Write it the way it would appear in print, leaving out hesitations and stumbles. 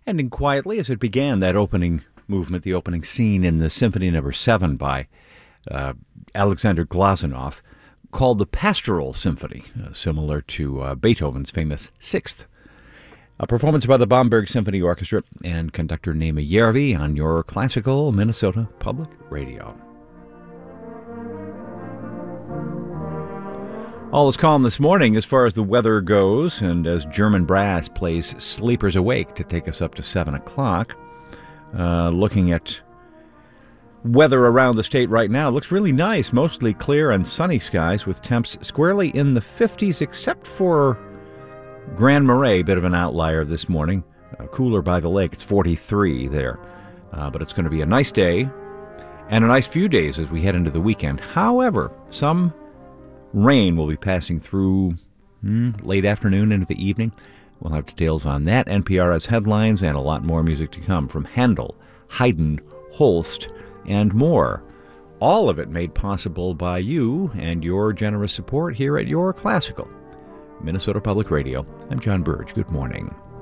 Ending quietly as it began, that opening movement, the opening scene in the Symphony No. 7 by Alexander Glazunov, called the Pastoral Symphony, similar to Beethoven's famous Sixth. A performance by the Bamberg Symphony Orchestra and conductor Naima Järvi on your classical Minnesota Public Radio. All is calm this morning as far as the weather goes, and as German Brass plays Sleepers Awake to take us up to 7 o'clock. Looking at weather around the state right now, it looks really nice. Mostly clear and sunny skies with temps squarely in the 50s, except for Grand Marais, bit of an outlier this morning. Cooler by the lake, it's 43 there. But it's going to be a nice day and a nice few days as we head into the weekend. However, some rain will be passing through late afternoon into the evening. We'll have details on that. NPR has headlines and a lot more music to come from Handel, Haydn, Holst, and more. All of it made possible by you and your generous support here at Your Classical Minnesota Public Radio. I'm John Burge. Good morning.